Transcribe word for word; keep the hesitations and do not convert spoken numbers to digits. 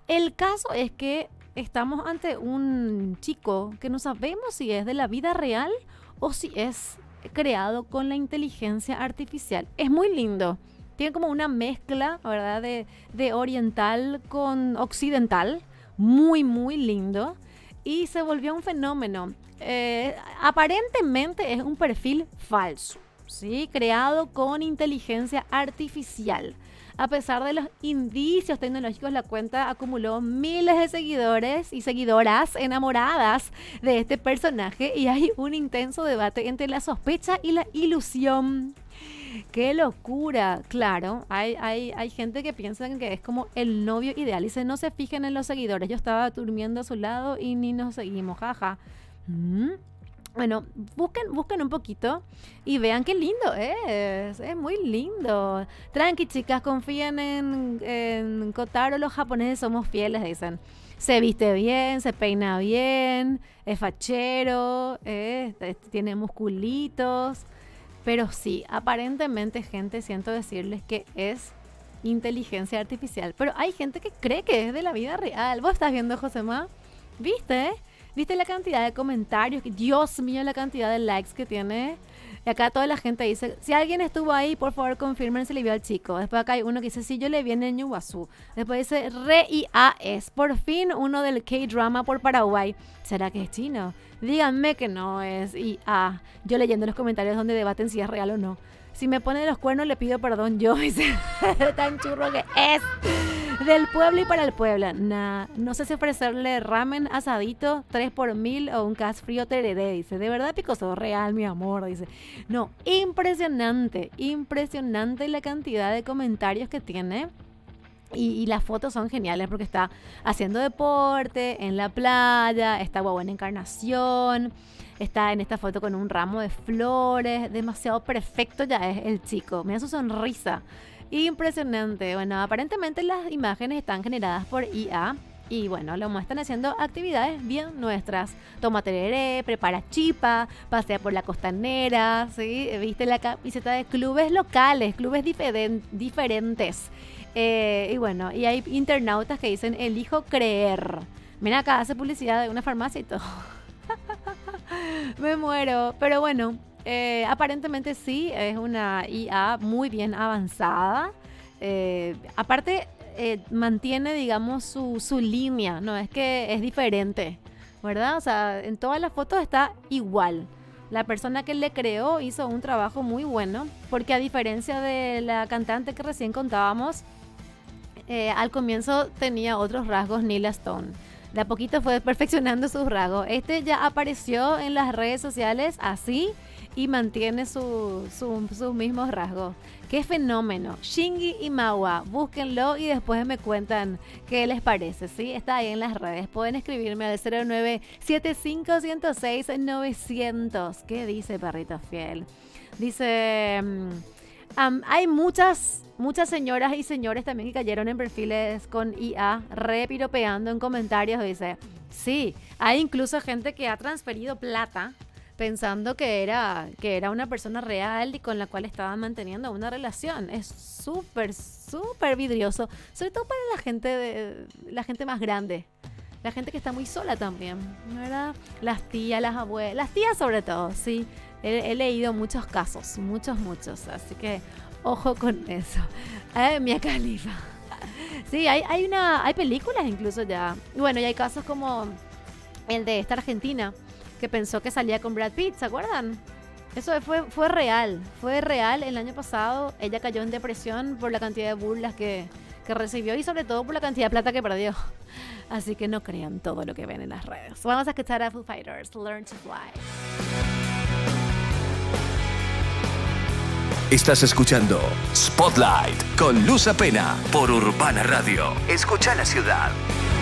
El caso es que estamos ante un chico que no sabemos si es de la vida real o si es creado con la inteligencia artificial. Es muy lindo. Tiene como una mezcla, ¿verdad? De, de oriental con occidental. Muy, muy lindo. Y se volvió un fenómeno. Eh, aparentemente es un perfil falso, ¿sí? Creado con inteligencia artificial. A pesar de los indicios tecnológicos, la cuenta acumuló miles de seguidores y seguidoras enamoradas de este personaje y hay un intenso debate entre la sospecha y la ilusión. ¡Qué locura! Claro, hay, hay, hay gente que piensa que es como el novio ideal y se no se fijen en los seguidores. Yo estaba durmiendo a su lado y ni nos seguimos, jaja. ¿Mm? Bueno, busquen, busquen un poquito y vean qué lindo es, es muy lindo. Tranqui, chicas, confíen en, en Kotaro, los japoneses somos fieles, dicen. Se viste bien, se peina bien, es fachero, eh, tiene musculitos. Pero sí, aparentemente, gente, siento decirles que es inteligencia artificial. Pero hay gente que cree que es de la vida real. ¿Vos estás viendo, Josema? ¿Viste? ¿Viste la cantidad de comentarios? Dios mío, la cantidad de likes que tiene. Y acá toda la gente dice, si alguien estuvo ahí, por favor confirmen si le vio al chico. Después acá hay uno que dice, sí, yo le vi en el Ñuguazú. Después dice, re I A es. Por fin uno del K-drama por Paraguay. ¿Será que es chino? Díganme que no es I A. Yo leyendo los comentarios donde debaten si es real o no. Si me pone los cuernos le pido perdón yo. Dice, tan churro que es. Del pueblo y para el pueblo. Nah, no sé si ofrecerle ramen asadito, tres por mil o un cas frío tereré. Dice, de verdad picoso real, mi amor. Dice, no, impresionante, impresionante la cantidad de comentarios que tiene. Y, y las fotos son geniales porque está haciendo deporte en la playa, está guau en Encarnación, está en esta foto con un ramo de flores, demasiado perfecto ya es el chico. Mira su sonrisa. Impresionante. Bueno, aparentemente las imágenes están generadas por I A y bueno, lo muestran haciendo actividades bien nuestras. Toma tereré, prepara chipa, pasea por la costanera, ¿sí? Viste la camiseta de clubes locales, clubes diferen- diferentes. Eh, y bueno, y hay internautas que dicen, elijo creer. Mira acá, hace publicidad de una farmacia y todo. Me muero. Pero bueno. Eh, aparentemente sí, es una I A muy bien avanzada. Eh, aparte, eh, mantiene, digamos, su, su línea, no es que es diferente, ¿verdad? O sea, en todas las fotos está igual. La persona que le creó hizo un trabajo muy bueno, porque a diferencia de la cantante que recién contábamos, eh, al comienzo tenía otros rasgos Nila Stone. De a poquito fue perfeccionando sus rasgos. Este ya apareció en las redes sociales así y mantiene su, su, sus mismos rasgos. ¡Qué fenómeno! Shingi y Mawa, búsquenlo y después me cuentan qué les parece, ¿sí? Está ahí en las redes. Pueden escribirme al cero nueve siete cinco uno cero seis nueve cero cero. ¿Qué dice Perrito Fiel? Dice... Um, hay muchas... Muchas señoras y señores también que cayeron en perfiles con I A, re piropeando en comentarios, dice, sí, hay incluso gente que ha transferido plata pensando que era, que era una persona real y con la cual estaban manteniendo una relación. Es súper, súper vidrioso, sobre todo para la gente, de, la gente más grande, la gente que está muy sola también, ¿verdad? Las tías, las abuelas, las tías sobre todo, sí. He, he leído muchos casos, muchos, muchos, así que... Ojo con eso. Eh, Mia Khalifa. Sí, hay, hay, una, hay películas incluso ya. Bueno, y hay casos como el de esta argentina que pensó que salía con Brad Pitt, ¿se acuerdan? Eso fue, fue real. Fue real el año pasado. Ella cayó en depresión por la cantidad de burlas que, que recibió y sobre todo por la cantidad de plata que perdió. Así que no crean todo lo que ven en las redes. Vamos a escuchar a Foo Fighters, Learn to Fly. Estás escuchando Spotlight con Luz Apena por Urbana Radio. Escucha la ciudad.